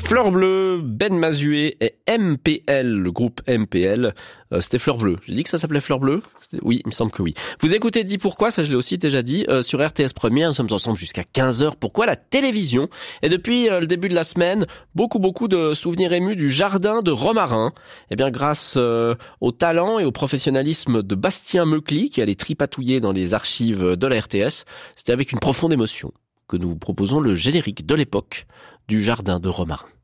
Fleur Bleue, Ben Mazué et MPL, le groupe MPL. C'était Fleur Bleue. J'ai dit que ça s'appelait Fleur Bleue? Oui, il me semble que oui. Vous écoutez Dis Pourquoi, ça je l'ai aussi déjà dit, sur RTS Première. Nous sommes ensemble jusqu'à 15h. Pourquoi la télévision? Et depuis le début de la semaine, beaucoup de souvenirs émus du jardin de Romarin. Eh bien, grâce au talent et au professionnalisme de Bastien Meucli, qui allait tripatouiller dans les archives de la RTS, c'était avec une profonde émotion que nous vous proposons le générique de l'époque du jardin de Romarin.